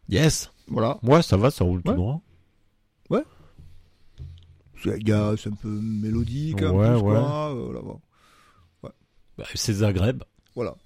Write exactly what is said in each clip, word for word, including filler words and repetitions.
Yes. Voilà. Ouais, ça va, ça roule Ouais. tout droit. C'est, il y a, c'est un peu mélodique, en Ouais, plus, ouais. quoi. Euh, voilà, bon. Bah, c'est Zagreb. Voilà.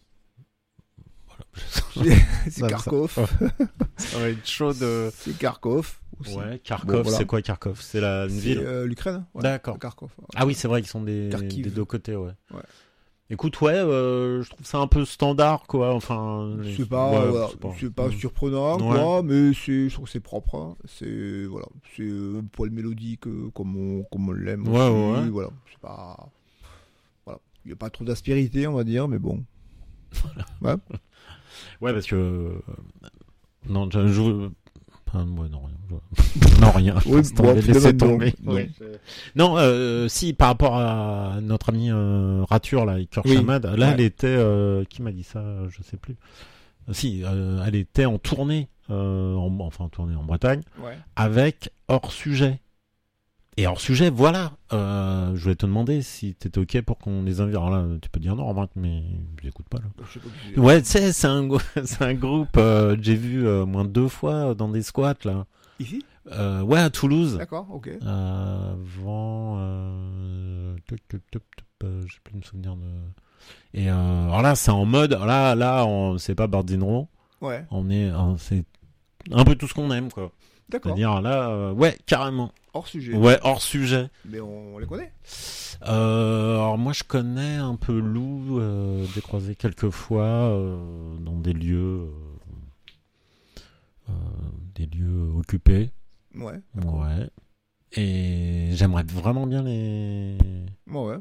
Voilà. C'est, c'est Ça- Kharkov. Ça va être chaud de... C'est Kharkov aussi. Ouais, Kharkov, Bon, voilà. c'est quoi Kharkov? C'est la une C'est ville. euh, l'Ukraine. Ouais. D'accord. Kharkov. Ouais. Ah oui, c'est vrai qu'ils sont des, Kharkiv. des deux côtés, ouais. Ouais. Écoute, ouais, euh, je trouve ça un peu standard, quoi. Enfin, les- C'est pas, ouais, voilà, c'est pas, c'est pas Mm. surprenant, Ouais. quoi, mais c'est, je trouve que c'est propre. Hein. C'est, voilà, c'est un poil mélodique euh, comme on, comme on l'aime Ouais, aussi. ouais. Voilà, c'est pas, voilà, il y a pas trop d'aspérité, on va dire, mais bon. Ouais. Ouais, parce que euh, non, je, je... Enfin, ouais, non, rien. Je- non, rien. Oui, Laisse bon, tomber, finalement, laissez non, tomber. non. Ouais, je- Non, euh, si, par rapport à notre ami euh, Rature, là, Iker Oui. Chamad, là, Ouais. elle était... euh, qui m'a dit ça? Je sais plus. Euh, Si, euh, elle était en tournée, euh, en, enfin en tournée en Bretagne, Ouais. avec Hors Sujet. Et Hors Sujet, voilà. Euh, je voulais te demander si t'étais OK pour qu'on les invite. Alors là, tu peux dire non, remarque, mais j'écoute pas, là. Je sais pas qui c'est. Ouais, tu sais, c'est un, gou- c'est un groupe, euh, j'ai vu euh, moins de deux fois dans des squats, là. Ici? Euh, ouais, à Toulouse. D'accord, ok. Euh, avant... Euh, tup, tup, tup, tup, euh, j'ai plus me souvenir de... Et euh, alors là, c'est en mode... Là, là on, c'est pas Bardinro. Ouais, On est... euh, c'est un peu tout ce qu'on aime, quoi. d'accord. C'est-à-dire, là... euh, ouais, carrément. Hors sujet. Ouais, hors sujet. Mais on, on les connaît. Euh, alors moi je connais un peu Lou, euh, j'ai croisé quelques fois euh, dans des lieux, euh, euh, des lieux occupés. Ouais. D'accord. Ouais. Et j'aimerais vraiment bien les. Ouais, ouais.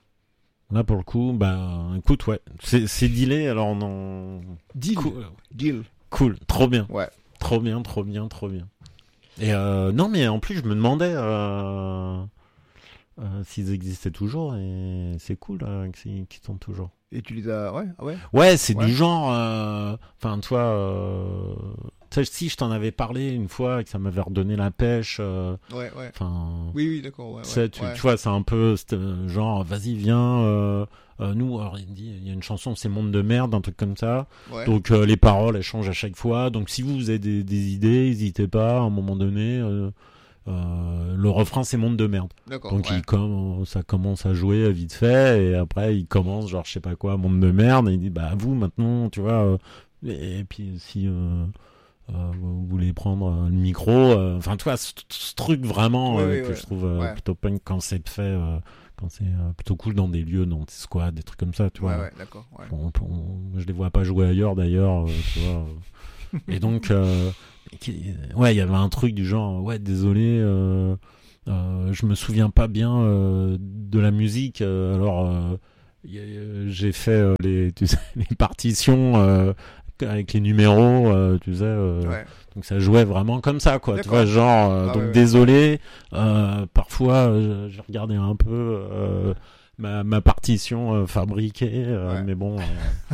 Là pour le coup, bah écoute, ouais, c'est, c'est dealé, alors on en. Deal. Cool, Deal. cool, trop bien, Ouais. trop bien, trop bien, trop bien. Et euh, non mais en plus je me demandais. Euh... Euh, s'ils existaient toujours, et c'est cool euh, qu'ils, qu'ils tournent toujours. Et tu les as, ouais, ah ouais. Ouais, c'est Ouais. du genre. euh, Enfin, toi, euh, tu sais, si je t'en avais parlé une fois et que ça m'avait redonné la pêche. euh, Ouais, ouais. Enfin, Oui, oui, d'accord, ouais. tu sais, ouais, tu, ouais. tu vois, c'est un peu c'est, euh, genre, vas-y, viens. euh, euh, nous, alors il dit, il y a une chanson, c'est Monde de merde, un truc comme ça. Ouais. Donc euh, les paroles, elles changent à chaque fois. Donc si vous, vous avez des, des idées, n'hésitez pas. À un moment donné. Euh, euh, le refrain c'est Monde de merde. D'accord. Donc ouais. il comm- ça commence à jouer vite fait et après il commence genre je sais pas quoi Monde de merde et il dit bah vous maintenant tu vois euh, et, et puis si euh, euh, vous voulez prendre euh, le micro euh, enfin tu vois ce, ce truc vraiment Ouais, euh, ouais, que ouais. je trouve euh, Ouais. plutôt punk quand c'est fait euh, quand c'est euh, plutôt cool dans des lieux dans des squads des trucs comme ça tu Ouais, vois ouais, d'accord. Ouais. on, on- je les vois pas jouer ailleurs d'ailleurs euh, tu vois euh. Et donc euh, qui- ouais il y avait un truc du genre ouais désolé euh, euh, je me souviens pas bien euh, de la musique euh, alors euh, y a- euh, j'ai fait euh, les tu sais, les partitions euh, avec les numéros euh, tu sais euh, Ouais. donc ça jouait vraiment comme ça quoi tu D'accord. vois genre euh, Ah, donc ouais, ouais. désolé euh, parfois euh, j'ai regardé un peu euh, ma, ma partition euh, fabriquée euh, Ouais. mais bon euh,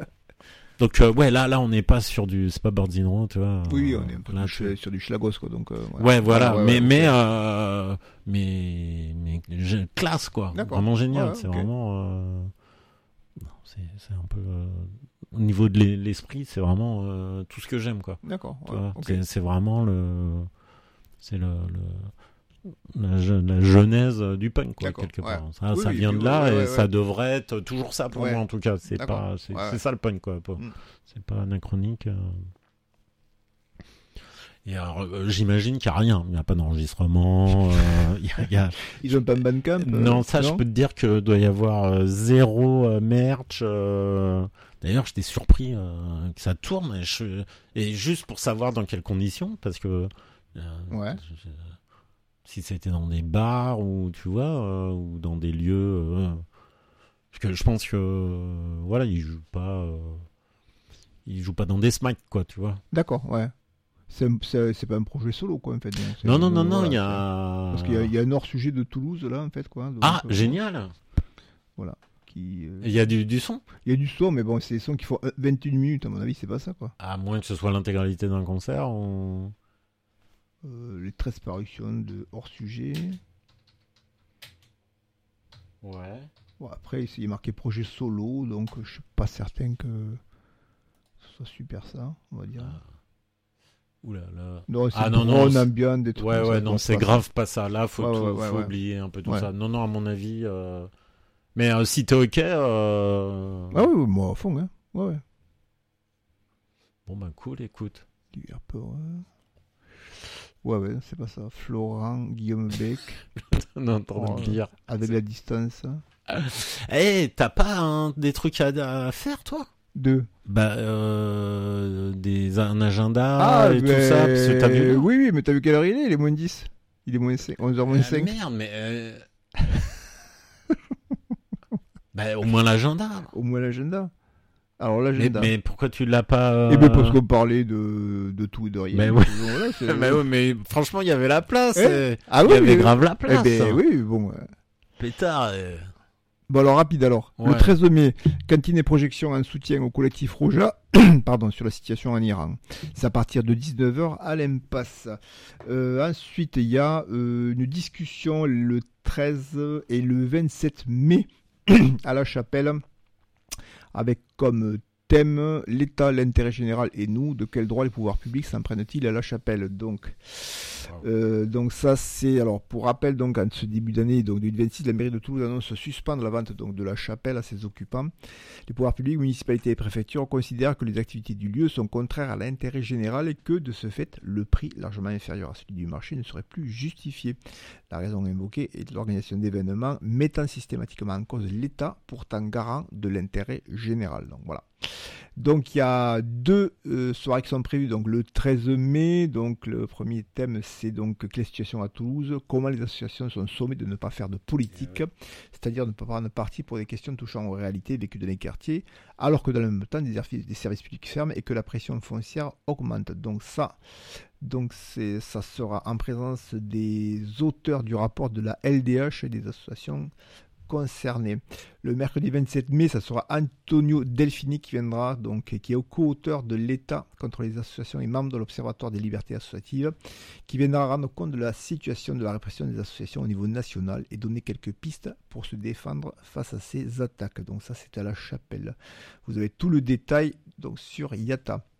donc euh, ouais là là on n'est pas sur du c'est pas Bordino tu vois Oui, euh, on est un peu là, sur, tu- sur du schlagos, quoi, donc. euh, ouais. ouais voilà Ouais, ouais, mais ouais, mais ok. euh, mais mais je- classe quoi D'accord. vraiment génial Ouais, ouais, c'est ok. vraiment euh, non, c'est c'est un peu euh, au niveau de l'e- l'esprit c'est vraiment euh, tout ce que j'aime quoi D'accord. tu Ouais, vois. ok. c'est c'est vraiment le c'est le, le la, je- la genèse du punk quoi D'accord, quelque ouais. part ça Oui, ça oui, vient puis de ouais, là ouais, et ouais, ça ouais. devrait être toujours ça pour Ouais. moi en tout cas c'est D'accord. pas c'est Ouais, c'est ouais. ça le punk quoi pas- Mm. c'est pas anachronique euh. Et alors, euh, j'imagine qu'il n'y a rien. Il n'y a pas d'enregistrement. euh, il y a- il y a- Ils ont pas un bandcamp. euh, Non, ça, je peux te dire que doit y avoir euh, zéro euh, merch. euh. D'ailleurs, j'étais surpris euh, que ça tourne. Et, je- et juste pour savoir dans quelles conditions, parce que euh, Ouais. je- si c'était dans des bars ou tu vois, euh, ou dans des lieux, euh, parce que je pense que euh, voilà, ils jouent pas, euh, ils jouent pas dans des smacks, quoi, tu vois. D'accord, ouais. C'est, un- c'est, c'est pas un projet solo, quoi, en fait. donc c'est- Non, non, non, non, voilà, il y c'est- a. Parce qu'il y a, il y a un hors-sujet de Toulouse, là, en fait, quoi. donc, Ah, euh, génial. Qui, euh, Il y a du, du son. Il y a du son, mais bon, c'est des sons qui font euh, vingt et une minutes, à mon avis, c'est pas ça, quoi. À moins que ce soit l'intégralité d'un concert. Ou... Euh, les treize parutions de hors-sujet. Ouais. Bon, après, il y a marqué projet solo, donc euh, je suis pas certain que ce soit super ça, on va dire. Oula là. Non, c'est Ah non, non, drone, c'est- ambiance, des trucs Ouais, comme ça, ouais, je non, pense c'est pas. grave pas ça. Là, faut, Ouais, tout- ouais, ouais, faut ouais. oublier un peu tout Ouais. ça. Non, non, à mon avis. euh, Mais euh, si t'es ok, euh... Ah oui, oui, moi à fond, hein. Ouais, ouais. bon bah cool, écoute. Du Harper, ouais. Ouais, ouais, c'est pas ça. Florent, Guillaume Beck, Non, attends, Oh, de lire. avec la distance. Eh, t'as pas un- des trucs à, à faire, toi? Deux. Bah, euh, des, un agenda Ah, et tout mais- ça, parce que t'as vu l'heure. Oui, oui, mais t'as vu quelle heure il est? Il est moins dix. Il est moins cinq, onze heures moins Ah, cinq. merde, mais... euh, bah, au moins l'agenda. Au moins l'agenda. Alors Mais, l'agenda. mais pourquoi tu l'as pas... euh, Eh ben parce qu'on parlait de, de tout et de rien. Mais Donc, ouais. voilà, c'est- mais, ouais, mais franchement, il y avait la place. Eh euh, Ah Il oui, y avait mais- grave la Eh place. ben hein. oui, bon. euh. Pétard. euh. Bon alors rapide alors. Ouais. Le treize mai, cantine et projection en soutien au collectif Roja, pardon, sur la situation en Iran. C'est à partir de dix-neuf heures à l'Impasse. Euh, ensuite, il y a euh, une discussion le treize et le vingt-sept mai à la Chapelle avec comme thème l'État, l'intérêt général et nous. De quel droit les pouvoirs publics s'en prennent-ils à la Chapelle? Donc, euh, donc ça c'est alors pour rappel donc en ce début d'année donc du vingt-six, la mairie de Toulouse annonce suspendre la vente donc de la chapelle à ses occupants. Les pouvoirs publics, municipalités et préfectures considèrent que les activités du lieu sont contraires à l'intérêt général et que de ce fait le prix largement inférieur à celui du marché ne serait plus justifié. La raison invoquée est l'organisation d'événements mettant systématiquement en cause l'État, pourtant garant de l'intérêt général. Donc voilà. Donc il y a deux euh, soirées qui sont prévues. Donc le treize mai, donc le premier thème c'est donc quelle situation à Toulouse, comment les associations sont sommées de ne pas faire de politique, c'est-à-dire de ne pas prendre parti pour des questions touchant aux réalités vécues dans les quartiers, alors que dans le même temps des, des services publics ferment et que la pression foncière augmente. Donc ça, donc c'est, ça sera en présence des auteurs du rapport de la L D H et des associations concernés. Le mercredi vingt-sept mai, ça sera Antonio Delfini qui viendra, donc, qui est co-auteur de l'État contre les associations et membre de l'Observatoire des libertés associatives, qui viendra rendre compte de la situation de la répression des associations au niveau national et donner quelques pistes pour se défendre face à ces attaques. Donc ça, c'est à la Chapelle. Vous avez tout le détail donc sur I A T A.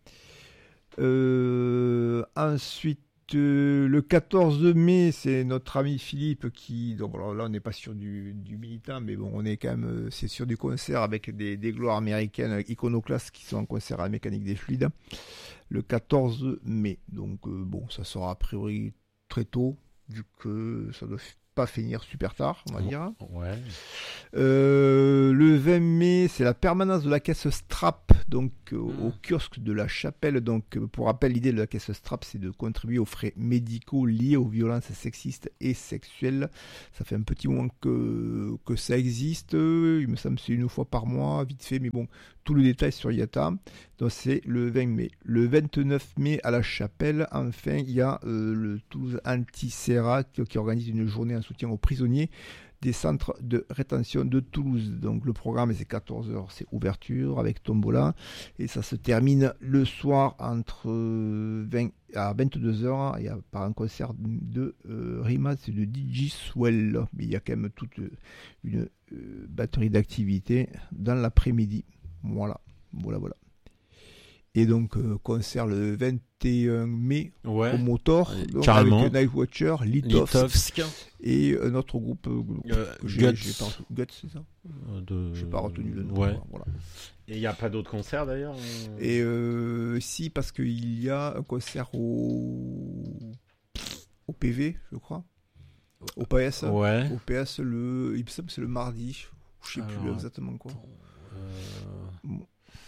Euh, ensuite, Euh, le quatorze mai, c'est notre ami Philippe qui, donc alors là on n'est pas sur du, du militant, mais bon on est quand même, euh, c'est sur du concert avec des, des gloires américaines iconoclastes qui sont en concert à la mécanique des fluides, le quatorze mai. Donc euh, bon, ça sera a priori très tôt, vu que ça doit pas finir super tard, on va dire. Ouais. Euh, le vingt mai, c'est la permanence de la caisse Strap, donc euh, Mmh. au kiosque de la Chapelle. Donc, euh, pour rappel, l'idée de la caisse Strap, c'est de contribuer aux frais médicaux liés aux violences sexistes et sexuelles. Ça fait un petit moment que, que ça existe. Il me semble que c'est une fois par mois, vite fait, mais bon, tout le détail sur I A T A. Donc, c'est le vingt mai. Le vingt-neuf mai, à la Chapelle, enfin, il y a euh, le Toulouse Anti-Serra qui, qui organise une journée en soutien aux prisonniers des centres de rétention de Toulouse. Donc le programme c'est quatorze heures, c'est ouverture avec tombola et ça se termine le soir entre vingt à vingt-deux heures. Il y a par un concert de euh, Rima, c'est de D J Swell, mais il y a quand même toute une euh, batterie d'activités dans l'après-midi. Voilà, voilà, voilà. Et donc euh, concert le vingt et un mai Ouais. au Motor, Ouais, donc, carrément. avec Nightwatcher, Litovsk, Litovsk. et un autre groupe euh, Euh, que j'ai, Guts. j'ai pas retenu. Guts, c'est ça. Euh, de... J'ai pas retenu le nom. Ouais. Voilà. Et il n'y a pas d'autres concerts d'ailleurs euh Et euh, si, parce qu'il y a un concert au au P V, je crois, au P S. Ouais. Au P S, le, il me semble que c'est le mardi. Je sais Alors, plus exactement quoi. Euh... Bon.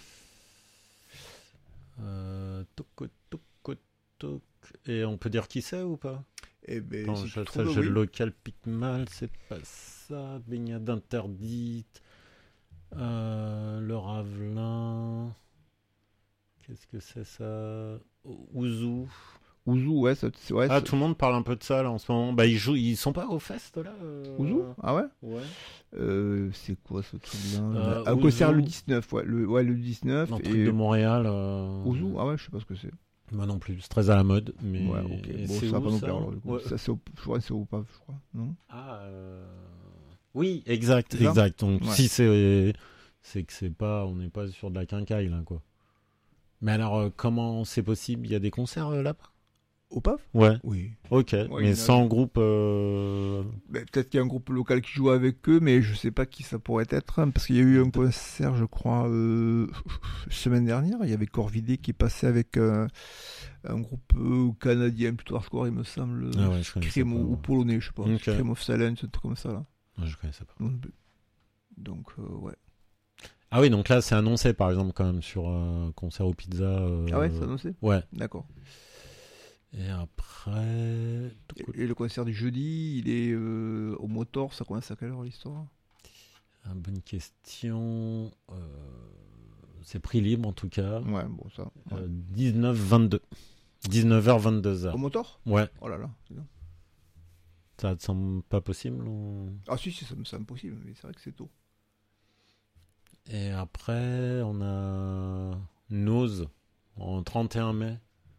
Euh... Toc, toc, toc, toc. Et on peut dire qui c'est ou pas? Eh ben, Attends, si je- tu ça, trouves, j'ai oui. le local pique mal, c'est pas ça. Baignade interdite. Euh, le Ravelin. Qu'est-ce que c'est ça? Ouzou. Ouzou, ouais, ça, c'est, ouais, Ah, c'est- tout le monde parle un peu de ça là en ce moment. Bah, ils jouent, ils sont pas au fest là euh... Ouzou, ah ouais. Ouais. Euh, c'est quoi ce truc-là? Euh, Un concert Ouzou. le dix-neuf, ouais, le, ouais, le dix-neuf. Un et truc de Montréal. Euh... Ouzou, ah ouais, je sais pas ce que c'est. Moi non plus, c'est très à la mode. Mais... Ouais, ok. Et Bon, c'est ça va où, pas nous ça plaire alors, du coup. Ouais. Ça, c'est au, je crois que c'est au P A V, je crois, non? Ah, euh... oui, exact, C'est ça exact. Donc Ouais. si c'est, c'est que c'est pas, on n'est pas sur de la quincaille là quoi. Mais alors, euh, comment c'est possible? Il y a des concerts euh, là-bas? Au P A V? Ouais. Oui. Ok, Ouais, mais il y en a- sans groupe... euh, Ben, peut-être qu'il y a un groupe local qui joue avec eux, mais je sais pas qui ça pourrait être, hein, parce qu'il y a eu un concert, je crois, euh, semaine dernière, il y avait Corvidé qui est passé avec euh, un groupe euh, canadien, plutôt hardcore, il me semble, Ah ouais, je connaissais Crime pas. ou, ou polonais, je sais pas, Ok. Crime of Silence, un truc comme ça, là. Ouais, je connaissais pas. Donc, donc, euh, ouais. Ah oui, donc là, c'est annoncé, par exemple, quand même, sur un concert au pizza. euh, Ah ouais, c'est annoncé? Ouais. D'accord. Et après... Et, et le concert du jeudi, il est euh, au Motor, ça commence à quelle heure l'histoire? Ah, bonne question. Euh, C'est prix libre, en tout cas. Ouais, bon, ça. Ouais. Euh, dix-neuf vingt-deux. dix-neuf heures vingt-deux heures. Au Motor? Ouais. Oh là là, c'est bien. Ça te semble pas possible ou... Ah si, si, ça me semble possible, mais c'est vrai que c'est tôt. Et après, on a Nose en trente et un mai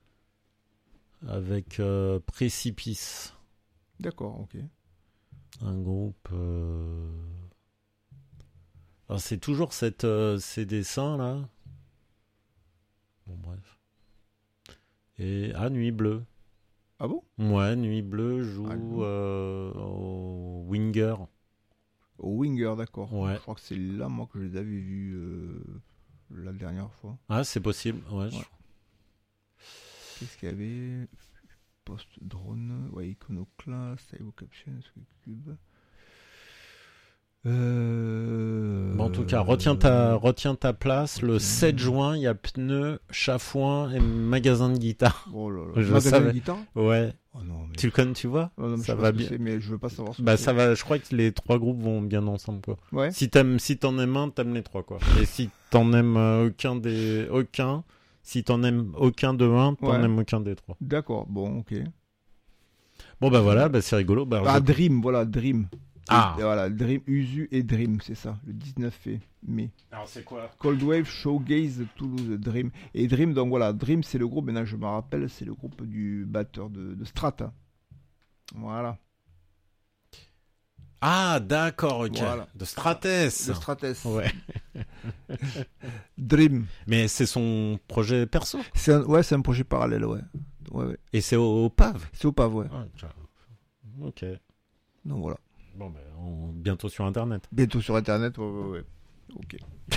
avec euh, Précipice, D'accord, ok. un groupe. euh, Alors, c'est toujours cette, euh, ces dessins là. Bon, bref. Et ah, Nuit Bleue. Ah bon? Ouais, Nuit Bleue joue Ah, non. euh, au Winger. Au Winger, d'accord. Ouais. Je crois que c'est là, moi, que je les avais vus euh, la dernière fois. Ah, c'est possible. Ouais. je- Ouais. Qu'est-ce qu'il y avait? Post-drone, ouais, Iconoclast, Evocaption, Cube. Euh... Bon, en tout cas, retiens ta, retiens ta place. Le sept juin, il y a Pneus, Chafouin et magasin de guitare. Oh là là. Je Magasin de savais. guitare? Ouais. Oh non, mais... Tu le connais, tu vois? Oh non, mais Ça je sais va pas ce que bien. c'est, mais je veux pas savoir ce que Bah, c'est. ça va. Je crois que les trois groupes vont bien ensemble, quoi. Ouais. Si t'aimes, si t'en aimes un, t'aimes les trois, quoi. Et si t'en aimes euh, aucun des, aucun, si t'en aimes aucun de un, t'en Ouais. aimes aucun des trois. D'accord, bon, ok. Bon, bah voilà, bah c'est rigolo. Bah, Ah, je- Dream, voilà, Dream. Ah. Et voilà, Dream, Usu et Dream, c'est ça, le dix-neuf mai. Alors, c'est quoi? Cold Wave Showgaze Toulouse Dream. Et Dream, donc voilà, Dream c'est le groupe, maintenant je me rappelle, c'est le groupe du batteur de, de Strata. Voilà. Ah, d'accord, ok. Voilà. De Strates. De Strates. Ouais. Dream. Mais c'est son projet perso. C'est un, ouais, c'est un projet parallèle, ouais. Ouais, ouais. Et c'est au, au P A V. C'est au P A V, ouais. Ah, tiens. Ok. Donc voilà. Bon, ben, on- bientôt sur Internet. Bientôt sur Internet, ouais, ouais, ouais. Ok.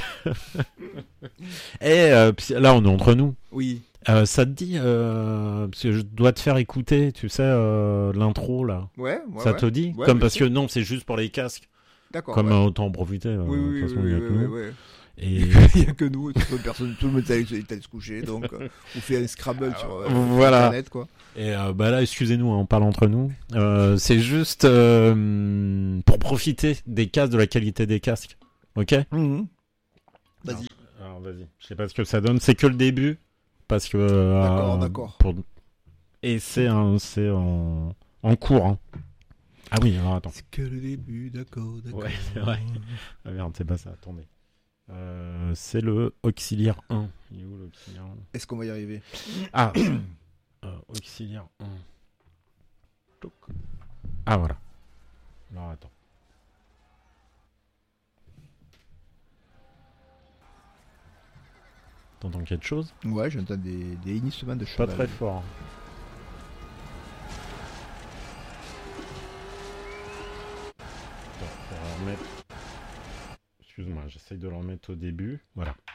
Et euh, puis là, on est entre nous. Oui. Euh, ça te dit, euh, parce que je dois te faire écouter, tu sais, euh, l'intro là. Ouais, ouais. ça ouais. te dit? Ouais, Comme bien parce sûr. que non, c'est juste pour les casques. D'accord. Comme ouais. euh, autant en profiter. euh, Oui, de oui, toute façon, oui, il y a oui, que oui, nous. oui. Et Il n'y a que nous, toute personne, tout le monde est allé, est allé se coucher, donc euh, on fait un Scrabble sur euh, Voilà. Internet, quoi. Et euh, bah là, excusez-nous, hein, on parle entre nous. Euh, c'est juste euh, pour profiter des casques, de la qualité des casques. Ok? Mhm. Vas-y. Alors, alors, vas-y. Je sais pas ce que ça donne. C'est que le début, parce que. euh, D'accord, euh, d'accord. pour- Et c'est un, c'est en, en cours. Hein. Ah oui, alors attends. C'est que le début, d'accord, d'accord. Ouais, c'est vrai. Ah merde, c'est pas ça. Attendez. Euh, c'est le auxiliaire un. Il est où l'auxiliaire un? Est-ce qu'on va y arriver? Ah, euh, auxiliaire un. Toc. Ah voilà. Alors attends. T'entends quelque chose? Ouais, j'entends des, des hennissements de Pas cheval. très fort. Attends, faut remettre. Excuse-moi, j'essaye de le remettre au début. Voilà.